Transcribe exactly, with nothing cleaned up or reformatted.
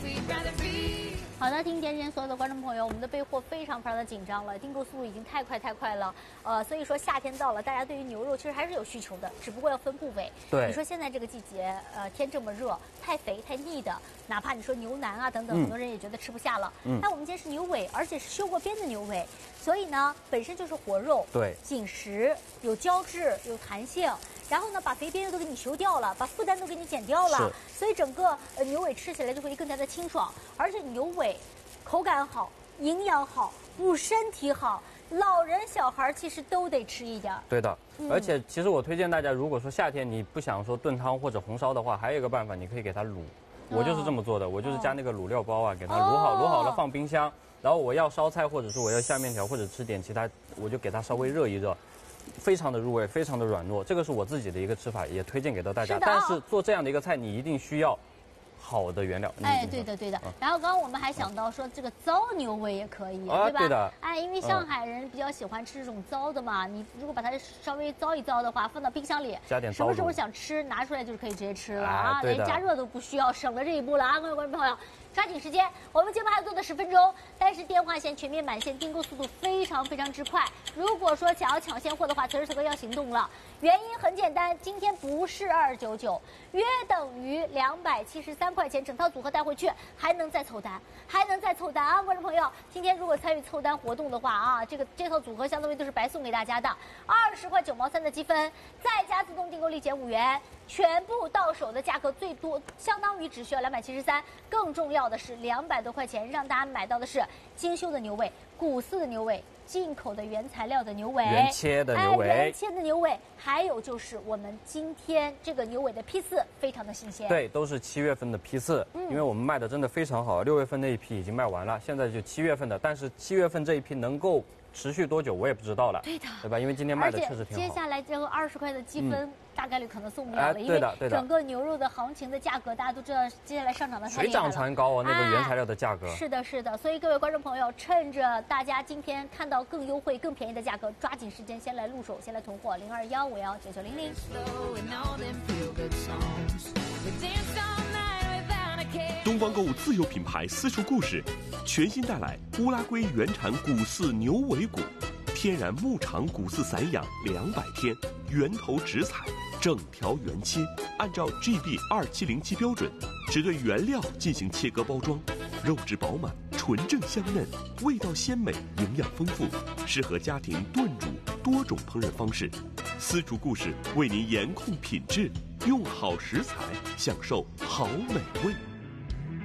好的，听点点所有的观众朋友，我们的备货非常非常的紧张了，订购速度已经太快太快了。呃，所以说夏天到了，大家对于牛肉其实还是有需求的，只不过要分部位。 对， 你说现在这个季节，呃，天这么热，太肥太腻的，哪怕你说牛腩啊等等， 嗯、 很多人也觉得吃不下了。 嗯。 那我们今天是牛尾，而且是修过边的牛尾，所以呢，本身就是活肉， 对， 紧实，有胶质，有弹性。然后呢，把肥边又都给你修掉了，把负担都给你减掉了，所以整个呃牛尾吃起来就会更加的清爽，而且牛尾口感好，营养好，补身体好，老人小孩其实都得吃一点。 对的，嗯、而且其实我推荐大家，如果说夏天你不想说炖汤或者红烧的话，还有一个办法，你可以给它卤。我就是这么做的，哦、我就是加那个卤料包啊，给它卤好，哦、卤好了放冰箱，然后我要烧菜或者是我要下面条或者吃点其他，我就给它稍微热一热。非常的入味，非常的软糯，这个是我自己的一个吃法，也推荐给到大家。但是做这样的一个菜，你一定需要好的原料。 哎，对的对的。嗯、然后刚刚我们还想到说，这个糟牛尾也可以， 啊、 对吧？ 对的。 哎，因为上海人比较喜欢吃这种糟的嘛，你如果把它稍微糟一糟的话，放到冰箱里， 加点什么时候想吃拿出来就是可以直接吃了啊， 连加热都不需要，省了这一步了啊！各位观众朋友。抓紧时间，我们节目还有做的十分钟，但是电话线全面满线，订购速度非常非常之快。如果说想要抢先货的话，此时此刻要行动了。原因很简单，今天不是二九九，约等于两百七十三块钱，整套组合带回去，还能再凑单，还能再凑单啊！观众朋友，今天如果参与凑单活动的话啊，这个这套组合相当于都是白送给大家的，二十块九毛三的积分，再加自动订购立减五元，全部到手的价格最多相当于只需要两百七十三，更重要的是两百多块钱，让大家买到的是精修的牛尾、古饲的牛尾、进口的原材料的牛尾、 原切的牛尾、 哎、原切的牛尾，还有就是我们今天这个牛尾的批次非常的新鲜。 对，都是七月份的批次，嗯、因为我们卖的真的非常好，六月份那一批已经卖完了，现在就七月份的，但是七月份这一批能够持续多久我也不知道了， 对的， 对吧？因为今天卖的确实挺好。 接下来这个二十块的积分。嗯大概率可能送不了了， 哎、 因为整个牛肉的行情的价格，大家都知道，接下来上涨的太厉害了， 水涨船高啊，那个原材料的价格。 哎、是的，是的，所以各位观众朋友，趁着大家今天看到更优惠、更便宜的价格，抓紧时间先来入手，先来囤货，零二幺五幺九九零零。 东方购物自有品牌私厨故事，全新带来乌拉圭原产古饲牛尾骨。天然牧场古饲散养两百天，源头直采，整条原切，按照 G B 二七零七标准，只对原料进行切割包装，肉质饱满，纯正香嫩，味道鲜美，营养丰富，适合家庭炖煮多种烹饪方式。私厨故事为您严控品质，用好食材，享受好美味。